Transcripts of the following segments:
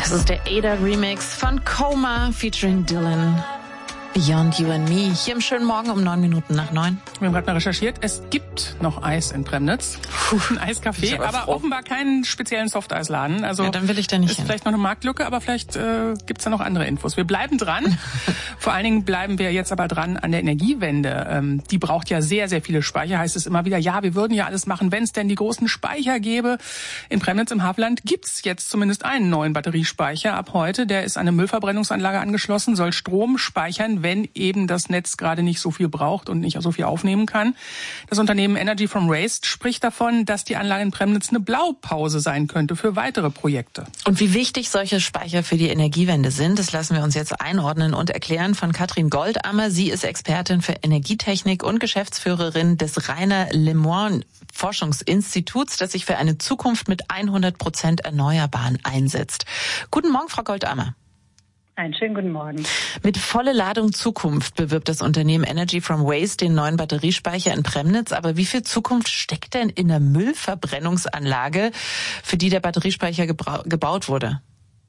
Das ist der Ada-Remix von Coma featuring Dylan. Beyond You and Me. Hier im schönen Morgen um 9 Minuten nach 9. Wir haben gerade mal recherchiert, es gibt noch Eis in Premnitz. Ein Eiscafé, aber offenbar keinen speziellen Softeisladen. Also ja, dann will ich da nicht ist hin. Vielleicht noch eine Marktlücke, aber vielleicht gibt's da noch andere Infos. Wir bleiben dran. Vor allen Dingen bleiben wir jetzt aber dran an der Energiewende. Die braucht ja sehr, sehr viele Speicher. Heißt es immer wieder, ja, wir würden ja alles machen, wenn es denn die großen Speicher gäbe. In Premnitz im Havelland gibt's jetzt zumindest einen neuen Batteriespeicher ab heute. Der ist an eine Müllverbrennungsanlage angeschlossen, soll Strom speichern, wenn eben das Netz gerade nicht so viel braucht und nicht so viel aufnehmen kann. Das Unternehmen Energy from Waste spricht davon, dass die Anlage in Premnitz eine Blaupause sein könnte für weitere Projekte. Und wie wichtig solche Speicher für die Energiewende sind, das lassen wir uns jetzt einordnen und erklären von Katrin Goldammer. Sie ist Expertin für Energietechnik und Geschäftsführerin des Rainer Lemoine Forschungsinstituts, das sich für eine Zukunft mit 100% Erneuerbaren einsetzt. Guten Morgen, Frau Goldammer. Einen schönen guten Morgen. Mit volle Ladung Zukunft bewirbt das Unternehmen Energy from Waste den neuen Batteriespeicher in Premnitz. Aber wie viel Zukunft steckt denn in der Müllverbrennungsanlage, für die der Batteriespeicher gebaut wurde?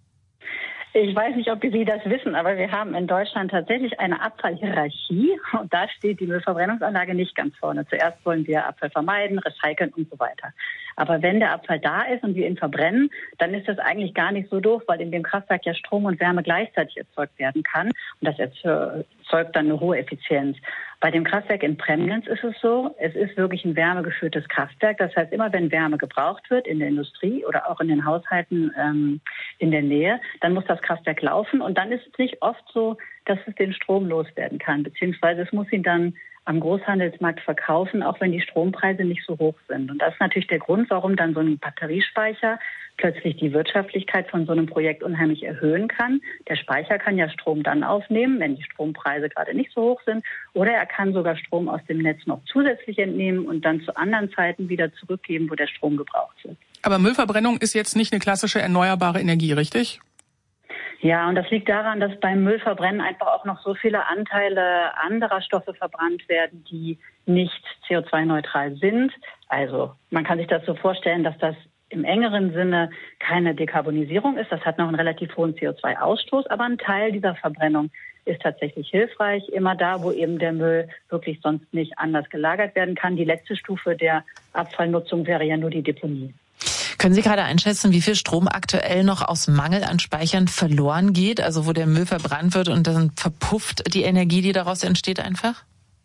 Ich weiß nicht, ob Sie das wissen, aber wir haben in Deutschland tatsächlich eine Abfallhierarchie und da steht die Müllverbrennungsanlage nicht ganz vorne. Zuerst wollen wir Abfall vermeiden, recyceln und so weiter. Aber wenn der Abfall da ist und wir ihn verbrennen, dann ist das eigentlich gar nicht so doof, weil in dem Kraftwerk ja Strom und Wärme gleichzeitig erzeugt werden kann und das erzeugt dann eine hohe Effizienz. Bei dem Kraftwerk in Premnitz ist es so, es ist wirklich ein wärmegeführtes Kraftwerk. Das heißt, immer wenn Wärme gebraucht wird in der Industrie oder auch in den Haushalten in der Nähe, dann muss das Kraftwerk laufen. Und dann ist es nicht oft so, dass es den Strom loswerden kann, beziehungsweise es muss ihn dann am Großhandelsmarkt verkaufen, auch wenn die Strompreise nicht so hoch sind. Und das ist natürlich der Grund, warum dann so ein Batteriespeicher plötzlich die Wirtschaftlichkeit von so einem Projekt unheimlich erhöhen kann. Der Speicher kann ja Strom dann aufnehmen, wenn die Strompreise gerade nicht so hoch sind. Oder er kann sogar Strom aus dem Netz noch zusätzlich entnehmen und dann zu anderen Zeiten wieder zurückgeben, wo der Strom gebraucht wird. Aber Müllverbrennung ist jetzt nicht eine klassische erneuerbare Energie, richtig? Ja, und das liegt daran, dass beim Müllverbrennen einfach auch noch so viele Anteile anderer Stoffe verbrannt werden, die nicht CO2-neutral sind. Also man kann sich das so vorstellen, dass das im engeren Sinne keine Dekarbonisierung ist. Das hat noch einen relativ hohen CO2-Ausstoß, aber ein Teil dieser Verbrennung ist tatsächlich hilfreich. Immer da, wo eben der Müll wirklich sonst nicht anders gelagert werden kann. Die letzte Stufe der Abfallnutzung wäre ja nur die Deponie. Können Sie gerade einschätzen, wie viel Strom aktuell noch aus Mangel an Speichern verloren geht? Also wo der Müll verbrannt wird und dann verpufft die Energie, die daraus entsteht, einfach?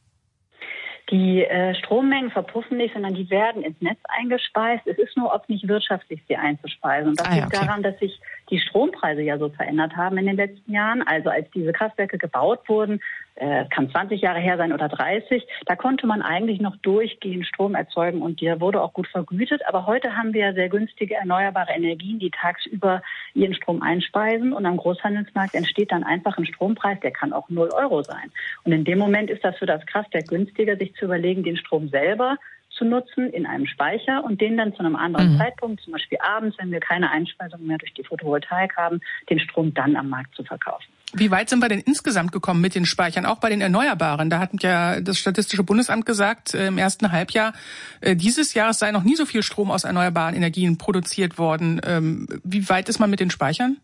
Die Strommengen verpuffen nicht, sondern die werden ins Netz eingespeist. Es ist nur oft nicht wirtschaftlich, sie einzuspeisen. Und das liegt daran, dass sich die Strompreise ja so verändert haben in den letzten Jahren. Also als diese Kraftwerke gebaut wurden, kann 20 Jahre her sein oder 30, da konnte man eigentlich noch durchgehend Strom erzeugen und der wurde auch gut vergütet. Aber heute haben wir ja sehr günstige erneuerbare Energien, die tagsüber ihren Strom einspeisen und am Großhandelsmarkt entsteht dann einfach ein Strompreis, der kann auch 0 Euro sein. Und in dem Moment ist das für das Kraftwerk günstiger, sich zu überlegen, den Strom selber zu nutzen in einem Speicher und den dann zu einem anderen Zeitpunkt, zum Beispiel abends, wenn wir keine Einspeisung mehr durch die Photovoltaik haben, den Strom dann am Markt zu verkaufen. Wie weit sind wir denn insgesamt gekommen mit den Speichern, auch bei den Erneuerbaren? Da hat ja das Statistische Bundesamt gesagt, im ersten Halbjahr dieses Jahres sei noch nie so viel Strom aus erneuerbaren Energien produziert worden. Wie weit ist man mit den Speichern?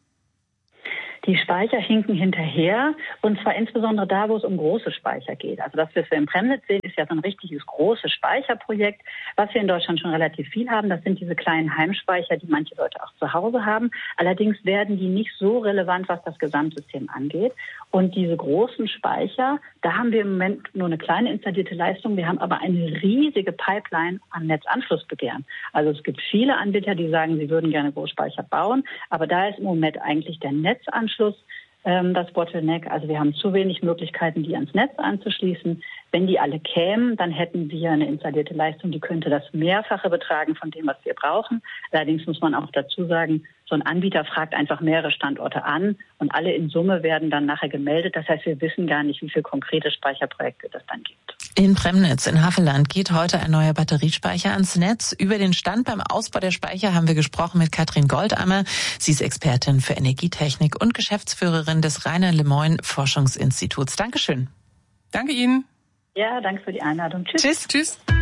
Die Speicher hinken hinterher, und zwar insbesondere da, wo es um große Speicher geht. Also das, was wir in Premnitz sehen, ist ja so ein richtiges großes Speicherprojekt. Was wir in Deutschland schon relativ viel haben, das sind diese kleinen Heimspeicher, die manche Leute auch zu Hause haben. Allerdings werden die nicht so relevant, was das Gesamtsystem angeht. Und diese großen Speicher, da haben wir im Moment nur eine kleine installierte Leistung. Wir haben aber eine riesige Pipeline an Netzanschlussbegehren. Also es gibt viele Anbieter, die sagen, sie würden gerne Großspeicher bauen. Aber da ist im Moment eigentlich der Netzanschluss das Bottleneck. Also wir haben zu wenig Möglichkeiten, die ans Netz anzuschließen. Wenn die alle kämen, dann hätten wir eine installierte Leistung, die könnte das Mehrfache betragen von dem, was wir brauchen. Allerdings muss man auch dazu sagen, so ein Anbieter fragt einfach mehrere Standorte an und alle in Summe werden dann nachher gemeldet. Das heißt, wir wissen gar nicht, wie viele konkrete Speicherprojekte es dann gibt. In Premnitz, in Havelland, geht heute ein neuer Batteriespeicher ans Netz. Über den Stand beim Ausbau der Speicher haben wir gesprochen mit Katrin Goldammer. Sie ist Expertin für Energietechnik und Geschäftsführerin des Rainer Lemoine Forschungsinstituts. Dankeschön. Danke Ihnen. Ja, danke für die Einladung. Tschüss. Tschüss.